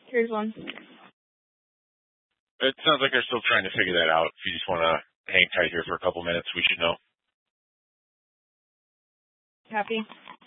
Here's one. It sounds like they're still trying to figure that out. If you just want to hang tight here for a couple minutes, we should know. Copy.